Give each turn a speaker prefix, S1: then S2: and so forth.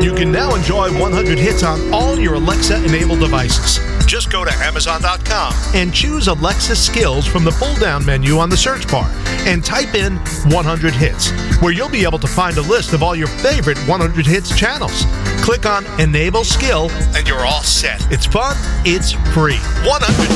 S1: You can now enjoy 100 hits on all your Alexa-enabled devices. Just go to Amazon.com and choose Alexa Skills from the pull-down menu on the search bar and type in 100 hits, where you'll be able to find a list of all your favorite 100 hits channels. Click on Enable Skill and you're all set. It's fun, it's free. 100